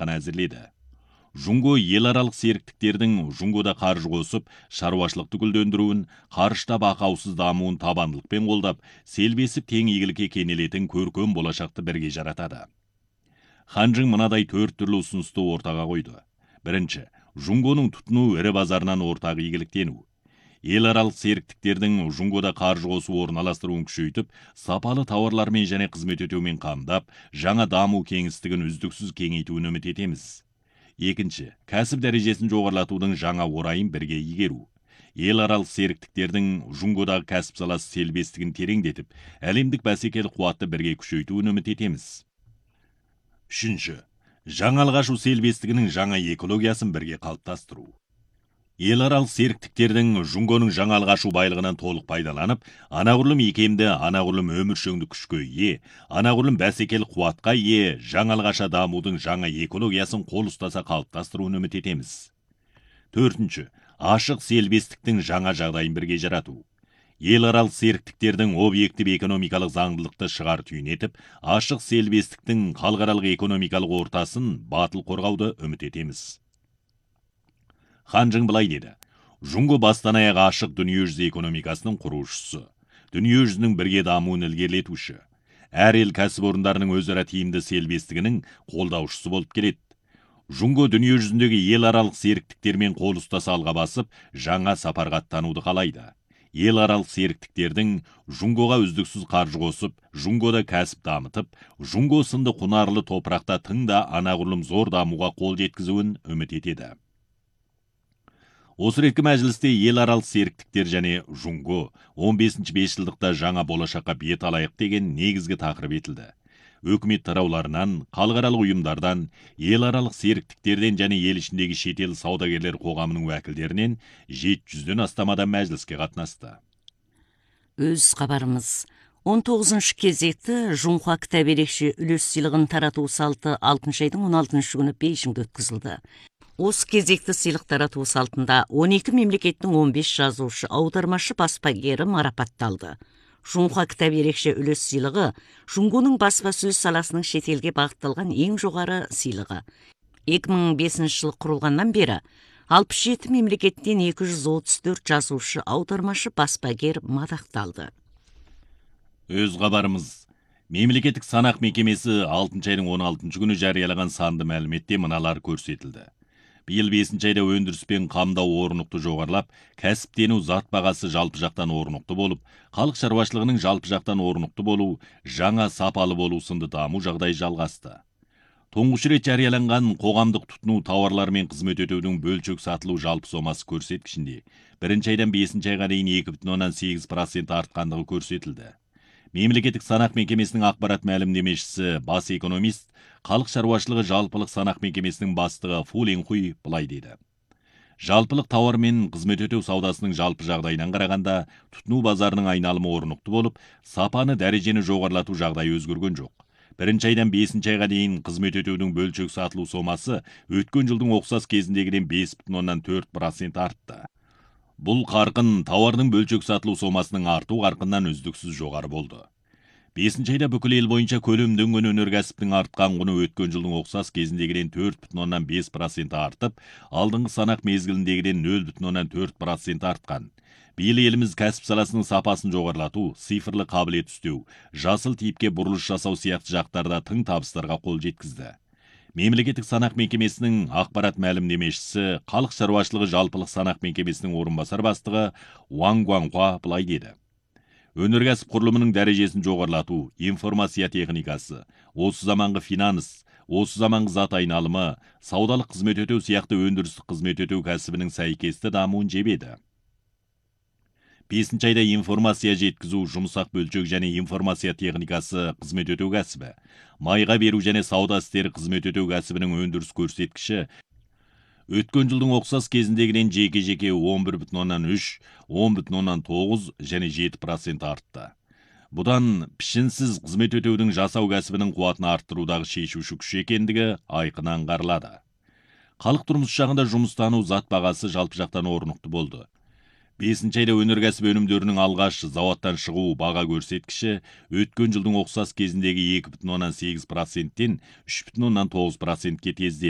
нұсқаны әзірледі. Жунго ел аралық серіктіктердің Жунгода қаржы қосып, шаруашылықты гүлдендіруін, қарыштап ақаусыз дамуын табандылықпен қолдап, селбесіп тең игілікке кенелетін көркем болашақты бірге жаратады. Ханжың мынадай 4 түрлі ұсынысты ортаға қойды. Бірінші, Жунгоның тұтыну ірі базарынан ортақ игіліктену. Ел аралық серіктіктердің Жунгода қаржы қосу орналастыруын күшейтіп, сапалы тауарлармен және қызмет етумен қамдап, жаңа даму кеңістігін үздіксіз кеңейтуін үміт етеміз. Екінші, кәсіп дәрежесін жоғарлатудың жаңа орайын бірге игеру. Ел аралық серіктіктердің Жунгодағы кәсіп саласы селбестігін тереңдетіп, әлемдік бәсекелік қуатты бірге күшейтуін үміт етеміз. Үшінші, жаңа алғашу селбестігінің жаңа экологиясын бірге қалыптастыру. Ел аралық серіктіктердің Жунгоның жаңа алғашу байлығынан толық пайдаланып, анағұрлым икемді, анағұрлым өміршеңді күшке ие, анағұрлым бәсекелік қуатқа ие, жаңа алғаша дамудың жаңа экологиясын қол ұстаса қалыптастыруын үміт етеміз. Төртінші, ашық селбестіктің жаңа жағдайын бірге жарату. Ел аралық серіктіктердің объектив экономикалық заңдылықты шығар түйінетіп, ашық селбестіктің халықаралық экономикалық ортасын батыл қорғауды үміт етеміз. Ханжың былай деді: Жунго бастан аяқ ашық дүниежүзі экономикасының құрушысы, дүниежүзінің бірге дамуын ілгерілетуші, әр ел кәсіпорындарының өзара тиімді селбестігінің қолдаушысы болып келеді. Жунго дүниежүзіндегі ел аралық серіктіктермен қол ұстаса алға басып, жаңа сапарға аттануды қалайды. Ел аралық серіктіктердің Жунгоға үздіксіз қаржы қосып, Жунгода кәсіп дамытып, Жунго сынды құнарлы топырақта тыңда анағұрлым зор дамуға қол жеткізуін үміт етеді. Осы реткі мәжілісте ел аралық серіктіктер және Жунго 15-ші бесжылдықта жаңа болашаққа бет алайық деген негізгі тақырып етілді. Өкімет тарауларынан, халықаралық ұйымдардан, ел аралық серіктіктерден және ел ішіндегі шетел саудагерлер қоғамының уәкілдерінен 700-ден астам адам мәжіліске қатынасты. Өз хабарымыз. 19-шы кезекті Жунхуа кітап ерекше үлес сыйлығын тарату салты 6 айдың 16 күні Бейжіңде өткізілді. Осы кезекті сыйлық тарату салтында 12 мемлекеттің 15 жазушы, аудармашы, баспагері марапатталды. Жунхуа кітап ерекше үлес сыйлығы Жунгоның баспасөз саласының шетелге бағытталған ең жоғары сыйлығы. 2005 жылы құрылғаннан бері 67 мемлекеттен 234 жазушы, аудармашы, баспагер мадақталды. Өз хабарымыз. Мемлекеттік санақ мекемесі 6 айдың 16 күні жариялаған санды мәліметте мыналар көрсетілді. Биыл 5 айда өндіріс пен қамдау орнықты жоғарлап, кәсіптену зат бағасы жалпы жақтан орнықты болып, халық шаруашылығының жалпы жақтан орнықты болу, жаңа сапалы болу сынды даму жағдай жалғасты. Тұңғыш рет жарияланған қоғамдық тұтыну тауарлар мен қызмет өтеудің бөлшек сатылу жалпы сомасы көрсеткішінде 1 айдан 5 айға дейін 2,8% артқандығы көрсетілді. Мемлекеттік санақ мекемесінің ақпарат мәлімдемешісі, бас экономист, халық шаруашылығы жалпылық санақ мекемесінің бастығы Фу Ленхуй былай деді: Жалпылық тауар мен қызмет өтеу саудасының жалпы жағдайынан қарағанда, тұтыну базарының айналымы орнықты болып, сапаны дәрежені жоғарлату жағдайы өзгерген жоқ. 1 айдан 5 айға дейін қызмет өтеудің бөлшек сатылу сомасы өткен жылдың ұқсас кезіндегіден 5,4% артты. Бұл қарқын тауардың бөлшек сатылу сомасының арту қарқыннан үздіксіз жоғары болды. 5 айда бүкіл ел бойынша көлемденген өнеркәсіптің артқан құны өткен жылдың ұқсас кезіндегіден 4,5% артып, алдыңғы санақ мезгіліндегіден 0,4% артқан. Биыл еліміз кәсіп саласының сапасын жоғарлату, цифрлы қабілет үстеу, жасыл типке бұрылыш жасау сияқты жақтарда тың табыстарға қол жеткізді. Мемлекеттік санақ мекемесінің ақпарат мәлімдемешісі, халық шаруашылығы жалпылық санақ мекемесінің орынбасар бастығы Уан Гуанхуа былай деді: Өнеркәсіп құрылымының дәрежесін жоғарлату, информация техникасы, осы заманғы финанс, осы заманғы зат айналымы, саудалық қызмет өтеу сияқты өндірістік қызмет өтеу кәсібінің сәйкесті дамуын жебеді. 5 айда информация жеткізу, жұмсақ бөлшек және информация техникасы қызмет өтеу кәсібі, майға беру және сауда істері қызмет өтеу кәсібінің өндіріс көрсеткіші өткен жылдың ұқсас кезіндегіден жеке-жеке 11,3, 10,9 және 7% артты. Бұдан пішінсіз қызмет өтеудің жасау кәсібінің қуатын арттырудағы шешуші күш екендігі айқын аңғарылады. Халық тұрмыс жағында жұмыстану зат бағасы жалпы жақтан орнықты болды. 5 айда өнеркәсіп өнімдерінің алғаш зауаттан шығу баға көрсеткіші өткен жылдың ұқсас кезіндегі 2,8%-тен 3,9%-ке тездеді.